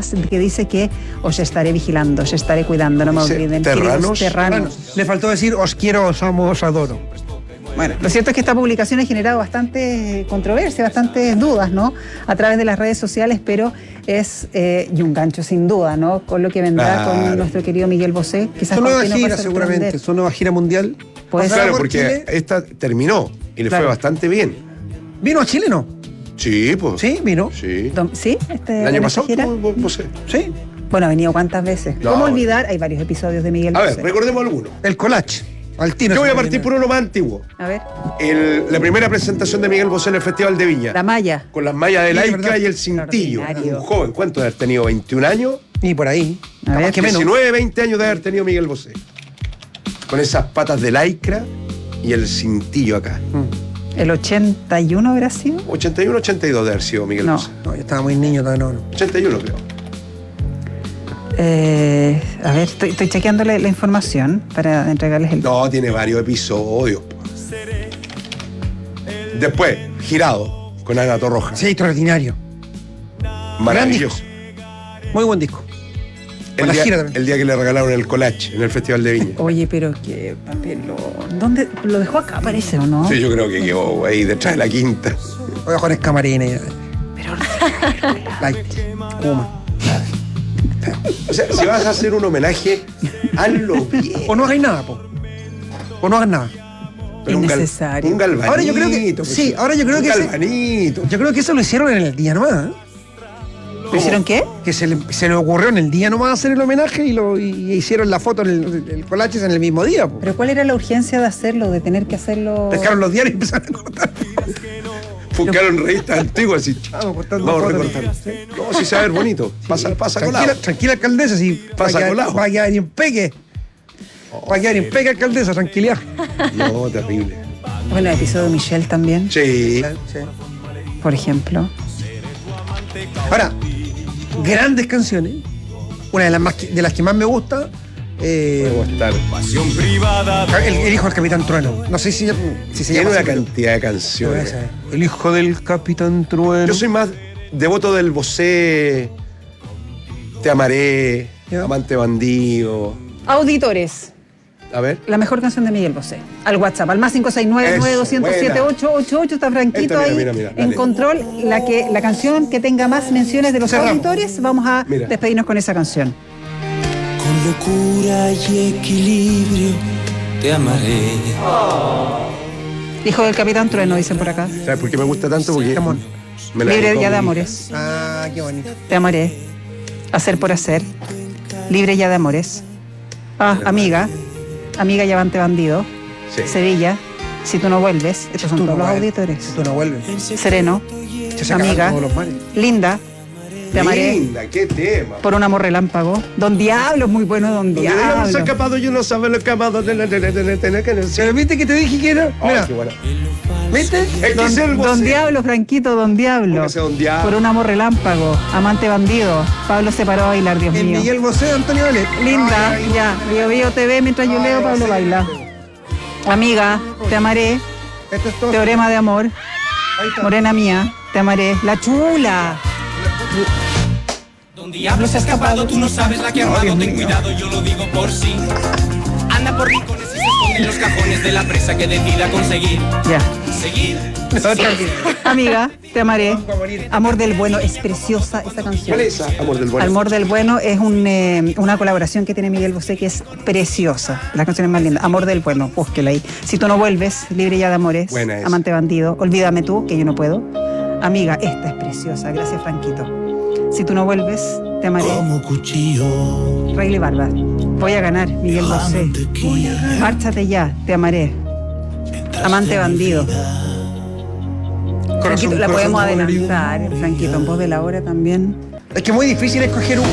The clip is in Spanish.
más que dice que os estaré vigilando, os estaré cuidando, no me olviden. Terranos. Le faltó decir os quiero, os amo, os adoro. Bueno, lo cierto es que esta publicación ha generado bastante controversia, bastantes dudas, ¿no? A través de las redes sociales, pero es y un gancho sin duda, ¿no? Con lo que vendrá con nuestro querido Miguel Bosé. Quizás su nueva gira, seguramente, su nueva gira mundial. Pues claro, porque Chile. Esta terminó y le fue bastante bien. ¿Vino a Chile, no? Sí, pues. ¿Sí? ¿Vino? Sí. ¿Sí? ¿El año pasado? Bosé. Sí. Bueno, ha venido cuántas veces. No. ¿Cómo olvidar? Hay varios episodios de Miguel Bosé. A ver, recordemos algunos. El collage. Yo voy a partir por uno más antiguo. A ver. La primera presentación de Miguel Bosé en el Festival de Viña. La malla. Con las mallas de laica y el cintillo. Un joven, ¿cuánto de haber tenido? ¿21 años? Y por ahí. A ver, 19, 20 años de haber tenido Miguel Bosé. Con esas patas de lycra y el cintillo acá. ¿El 81 habrá sido? 81, 82 de haber sido Miguel Bosé. No, yo estaba muy niño todavía, no. 81 creo. A ver, estoy chequeando la información para entregarles el... No, tiene varios episodios. Después, Girado, con Ana Torroja. Sí, extraordinario. Maravilloso. Muy buen disco. El día que le regalaron el collage en el Festival de Viña. Oye, pero qué papelón. ¿Dónde? ¿Lo dejó acá, parece, o no? Sí, yo creo que quedó ahí detrás de la quinta. Oye, Juan Escamarines. Pero... O sea, si vas a hacer un homenaje, hazlo bien. O no hagáis nada, po. O no hagas nada. Pero innecesario. Un galvanito. Ahora yo creo que... Sí, ahora yo creo que... galvanito. Yo creo que eso lo hicieron en el día nomás, ¿eh? ¿Lo hicieron qué? Que se le ocurrió en el día nomás hacer el homenaje y hicieron la foto, el collage en el mismo día, po. ¿Pero cuál era la urgencia de hacerlo, de tener que hacerlo? Pescaron los diarios y empezaron a cortar. Buscaron revistas antiguas y vamos recortando. No, si se va a ver bonito. Pasa colado. Tranquila, alcaldesa, si pasa colado. Va a quedar impeque. Va a quedar impeque, alcaldesa, tranquilidad. No, terrible. Bueno, el episodio de Michelle también. Sí. Por ejemplo. Ahora, grandes canciones. Una de las que más me gusta. El hijo del Capitán Trueno. No sé si se tiene llama una así, cantidad de canciones. El hijo del Capitán Trueno. Yo soy más devoto del Bosé. Te amaré. Amante bandido. Auditores. A ver. La mejor canción de Miguel Bosé. Al WhatsApp, al más 569-9207-888. Está Franquito mira, en control. La canción que tenga más menciones de los auditores, vamos a despedirnos con esa canción. Con locura y equilibrio te amaré. Hijo del Capitán Trueno, dicen por acá. ¿Sabes por qué me gusta tanto? Porque libre ya de amores. Ah, qué bonito. Te amaré. Hacer por hacer. Libre ya de amores. Amiga y avante bandido. Sí. Sevilla. Si tú no vuelves. Estos son todos los auditores. Si tú no vuelves. Sereno. Amiga. Linda. Te amaré. Linda, qué tema. Por un amor relámpago. Don Diablo, muy bueno, Don Diablo. Se ha escapado, yo no sabe lo que ha amado. Pero viste que te dije que era. Mira. Qué bueno. ¿Viste? Don Diablo, Franquito, Don Diablo. Por un amor relámpago. Amante bandido. Pablo se paró a bailar, Dios mío. Miguel Bosé, Antonio Vélez. Linda, ya. Bio TV mientras yo leo, Pablo baila. Amiga, te amaré. Teorema de amor. Morena mía, te amaré. La chula. Don Diablo se ha escapado, tú no sabes la que ha armado. Ten cuidado, yo lo digo por sí. Anda por rincones y se esconde en los cajones de la presa que decida conseguir. Ya. Seguir. Amiga, te amaré. Amor del Bueno, es preciosa esta canción. ¿Cuál es esa? Amor del Bueno. Amor del Bueno es una colaboración que tiene Miguel Bosé que es preciosa. La canción es más linda. Amor del Bueno, búsquela ahí. Si tú no vuelves, libre ya de amores. Buena esa. Amante bandido. Olvídame tú, que yo no puedo. Amiga, esta es preciosa. Gracias, Franquito. Si tú no vuelves, te amaré. Como cuchillo. Rey y Barba. Voy a ganar, Miguel Bosé. Márchate ya, te amaré. Amante bandido. Franquito, la podemos adelantar, Franquito, en voz de la hora también. Es que es muy difícil escoger un